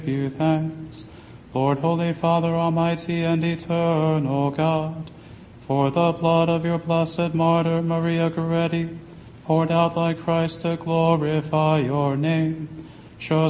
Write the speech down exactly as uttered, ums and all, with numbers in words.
you thanks, Lord, Holy Father, Almighty and Eternal God, for the blood of your blessed martyr Maria Goretti, poured out like Christ to glorify your name. Show